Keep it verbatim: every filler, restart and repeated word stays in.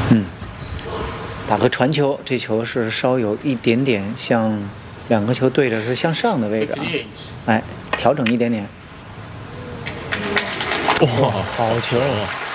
嗯，打个传球，这球是稍有一点点向两个球对着是向上的位置啊，哎，调整一点点。 哇，好球！